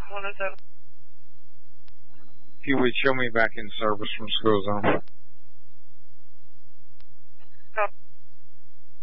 107. If you would show me back in service from school zone. Copy.